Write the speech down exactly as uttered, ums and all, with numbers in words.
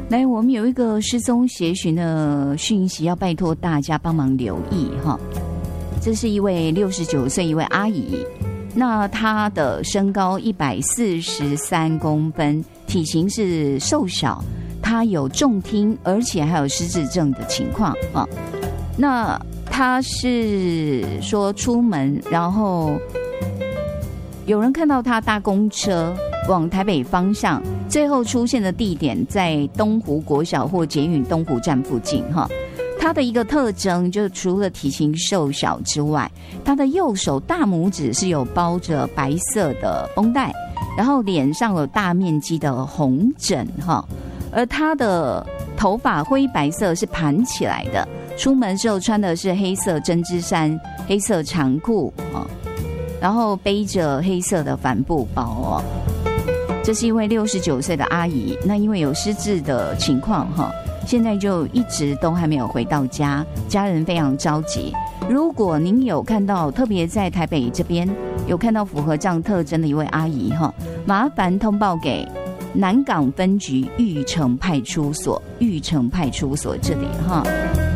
来，我们有一个失踪协寻的讯息，要拜托大家帮忙留意哈。这是一位六十九岁一位阿姨，那她的身高一百四十三公分，体型是瘦小，她有重听，而且还有失智症的情况啊。那她是说出门，然后有人看到她搭公车往台北方向，最后出现的地点在东湖国小或捷运东湖站附近哈。他的一个特征就是除了体型瘦小之外，他的右手大拇指是有包着白色的绷带，然后脸上有大面积的红疹哈，而他的头发灰白色是盘起来的，出门时候穿的是黑色针织衫、黑色长裤啊，然后背着黑色的帆布包哦。这是一位六十九岁的阿姨，那因为有失智的情况哈。现在就一直都还没有回到家，家人非常着急。如果您有看到，特别在台北这边有看到符合这样特征的一位阿姨哈，麻烦通报给南港分局玉成派出所，玉成派出所这里哈。